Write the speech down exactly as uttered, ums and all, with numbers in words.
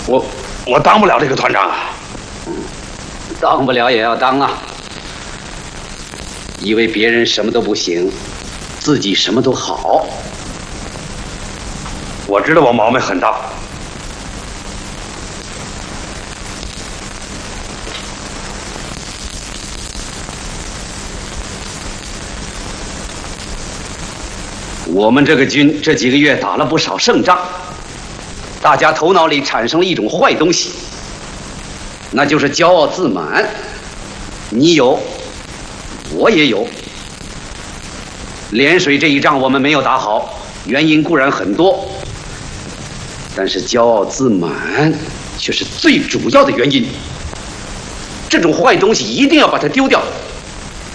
我我当不了这个团长啊。 当不了也要当啊！以为别人什么都不行，自己什么都好。 我知道我毛病很大。 我们这个军这几个月打了不少胜仗，大家头脑里产生了一种坏东西，那就是骄傲自满。你有，我也有。涟水这一仗我们没有打好，原因固然很多，但是骄傲自满却是最主要的原因。这种坏东西一定要把它丢掉。